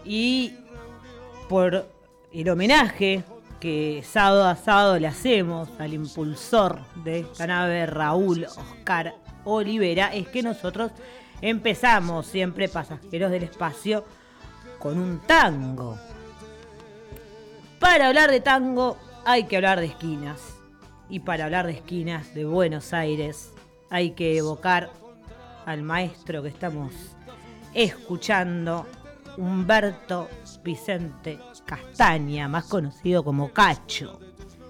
Y por el homenaje que sábado a sábado le hacemos al impulsor de esta nave, Raúl Oscar Olivera, es que nosotros empezamos siempre Pasajeros del Espacio con un tango. Para hablar de tango hay que hablar de esquinas. Y para hablar de esquinas de Buenos Aires hay que evocar al maestro que estamos escuchando, Humberto Vicente Castaña, más conocido como Cacho.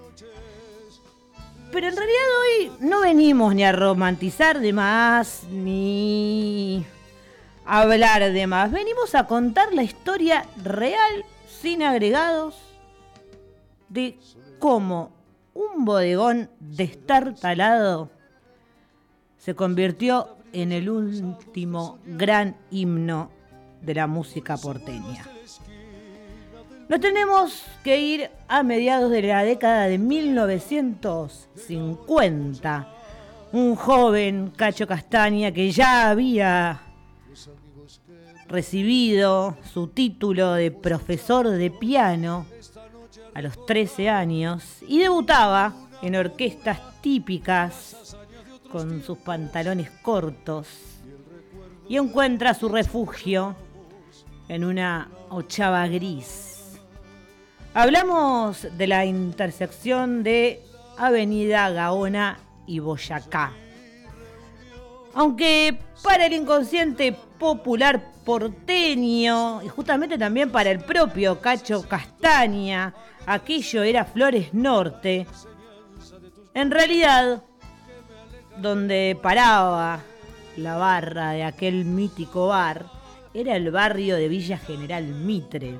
Pero en realidad hoy no venimos ni a romantizar de más, ni a hablar de más. Venimos a contar la historia real, sin agregados, de cómo un bodegón destartalado se convirtió en el último gran himno de la música porteña. Nos tenemos que ir a mediados de la década de 1950. Un joven Cacho Castaña que ya había recibido su título de profesor de piano a los 13 años y debutaba en orquestas típicas con sus pantalones cortos y encuentra su refugio en una ochava gris. Hablamos de la intersección de Avenida Gaona y Boyacá. Aunque para el inconsciente popular porteño y justamente también para el propio Cacho Castaña, aquello era Flores Norte, en realidad donde paraba la barra de aquel mítico bar era el barrio de Villa General Mitre.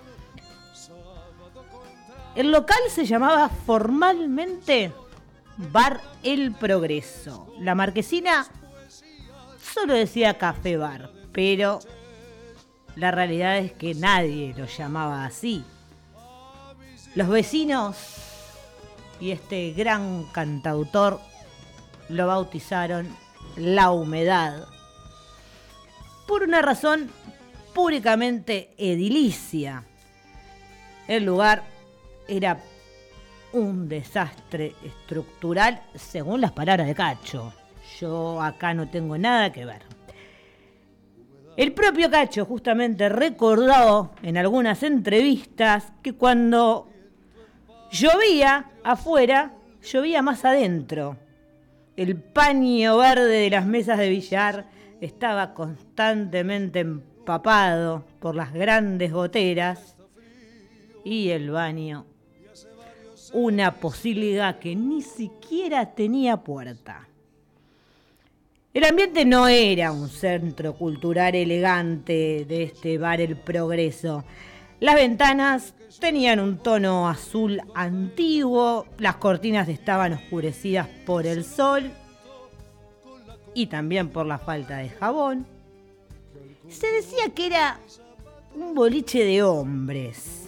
El local se llamaba formalmente Bar El Progreso. La marquesina solo decía Café Bar, pero la realidad es que nadie lo llamaba así. Los vecinos y este gran cantautor lo bautizaron La Humedad, por una razón públicamente edilicia. El lugar era un desastre estructural, según las palabras de Cacho. Yo acá no tengo nada que ver. El propio Cacho justamente recordó en algunas entrevistas que cuando llovía afuera, llovía más adentro. El paño verde de las mesas de billar estaba constantemente empapado por las grandes goteras y el baño, una posibilidad que ni siquiera tenía puerta. El ambiente no era un centro cultural elegante de este bar El Progreso. Las ventanas tenían un tono azul antiguo, las cortinas estaban oscurecidas por el sol y también por la falta de jabón. Se decía que era un boliche de hombres.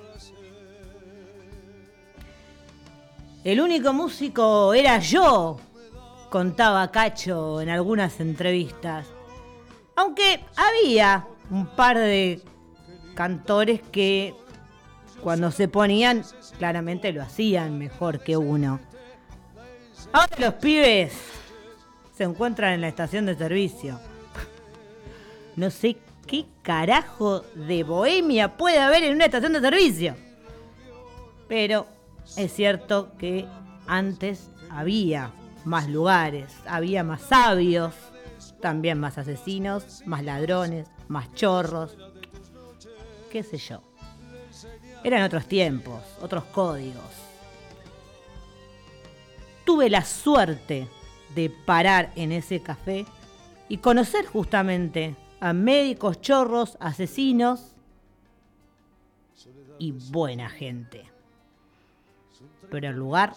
El único músico era yo, contaba Cacho en algunas entrevistas. Aunque había un par de cantores que cuando se ponían claramente lo hacían mejor que uno. Ahora los pibes se encuentran en la estación de servicio. No sé qué carajo de bohemia puede haber en una estación de servicio. Pero es cierto que antes había más lugares, había más sabios, también más asesinos, más ladrones, más chorros, qué sé yo. Eran otros tiempos, otros códigos. Tuve la suerte de parar en ese café y conocer justamente a médicos chorros, asesinos y buena gente. Pero el lugar,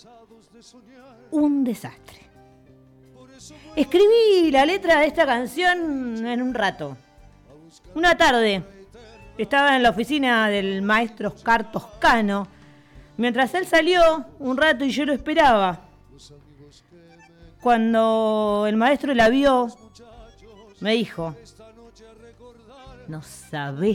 un desastre. Escribí la letra de esta canción en un rato. Una tarde, estaba en la oficina del maestro Oscar Toscano, mientras él salió un rato y yo lo esperaba. Cuando el maestro la vio, me dijo: no sabés